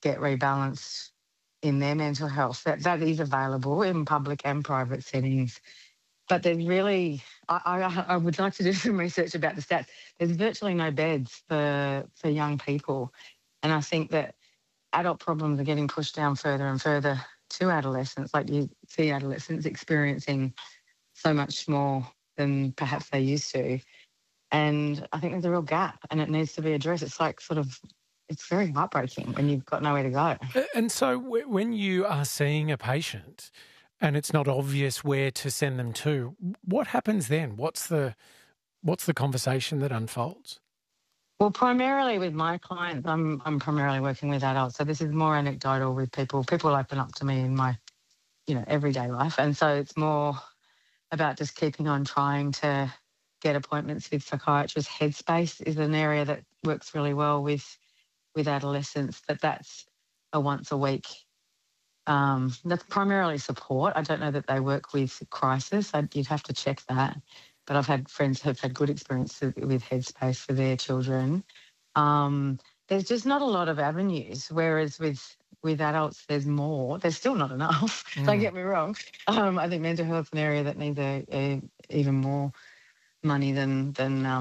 get rebalanced in their mental health. That is available in public and private settings. But there's really, I would like to do some research about the stats. There's virtually no beds for young people. And I think that adult problems are getting pushed down further and further to adolescents. Like you see adolescents experiencing so much more than perhaps they used to. And I think there's a real gap and it needs to be addressed. It's like it's very heartbreaking when you've got nowhere to go. And so when you are seeing a patient and it's not obvious where to send them to, what happens then? What's the conversation that unfolds? Well, primarily with my clients, I'm primarily working with adults. So this is more anecdotal with people. People open up to me in my, everyday life. And so it's more about just keeping on trying to get appointments with psychiatrists. Headspace is an area that works really well with adolescents, that's a once a week. That's primarily support. I don't know that they work with crisis. You'd have to check that. But I've had friends who've had good experiences with Headspace for their children. There's just not a lot of avenues, whereas with adults there's more. There's still not enough, don't get me wrong. I think mental health is an area that needs even more money than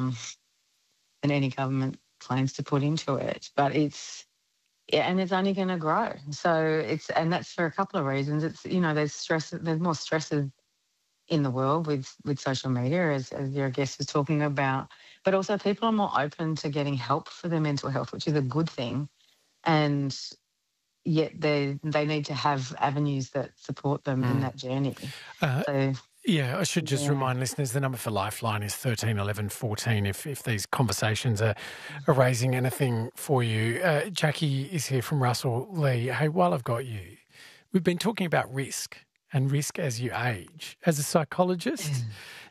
any government claims to put into it. But it's only going to grow. So and that's for a couple of reasons. It's, there's stress, there's more stresses in the world with social media, as your guest was talking about. But also people are more open to getting help for their mental health, which is a good thing. And yet they need to have avenues that support them in that journey. Yeah, I should just remind listeners the number for Lifeline is 13 11 14 if these conversations are raising anything for you. Jackie is here from Russell Lee. Hey, while I've got you, we've been talking about risk and risk as you age. As a psychologist,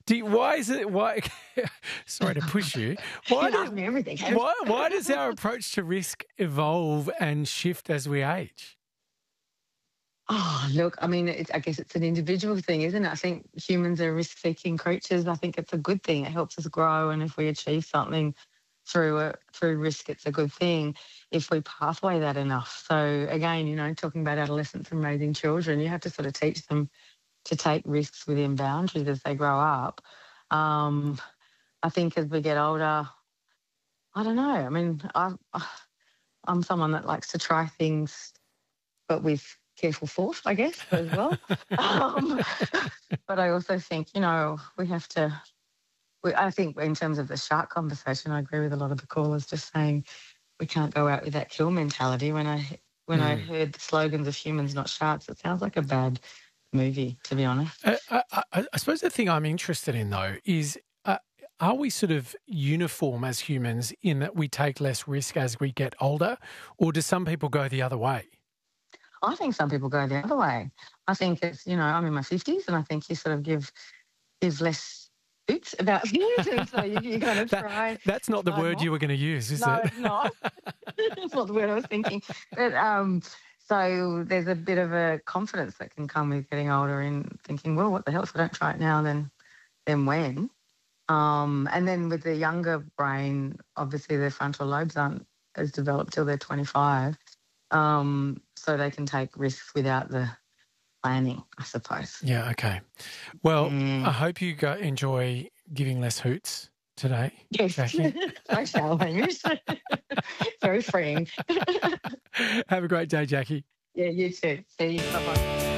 sorry to push you. Why does our approach to risk evolve and shift as we age? Oh, look, I mean, I guess it's an individual thing, isn't it? I think humans are risk-seeking creatures. I think it's a good thing. It helps us grow, and if we achieve something through risk, it's a good thing if we pathway that enough. So again, talking about adolescents and raising children, you have to sort of teach them to take risks within boundaries as they grow up. I think as we get older, I don't know. I mean, I'm someone that likes to try things, but with careful thought, I guess, as well. But I also think, we have to. I think in terms of the shark conversation, I agree with a lot of the callers just saying we can't go out with that kill mentality. When I heard the slogans of humans, not sharks, it sounds like a bad movie, to be honest. I suppose the thing I'm interested in, though, is are we sort of uniform as humans in that we take less risk as we get older, or do some people go the other way? I think some people go the other way. I think it's, I'm in my 50s and I think you sort of give less hoots about things, and so you kind of try. That's not the word you were going to use, is it? No, it's not. That's not the word I was thinking. But so there's a bit of a confidence that can come with getting older in thinking, well, what the hell, if I don't try it now, then when? And then with the younger brain, obviously their frontal lobes aren't as developed till they're 25. So they can take risks without the planning, I suppose. Yeah, okay. Well, I hope you enjoy giving less hoots today. Yes, Jackie. I shall, Hamish. Very freeing. Have a great day, Jackie. Yeah, you too. See you. Bye-bye.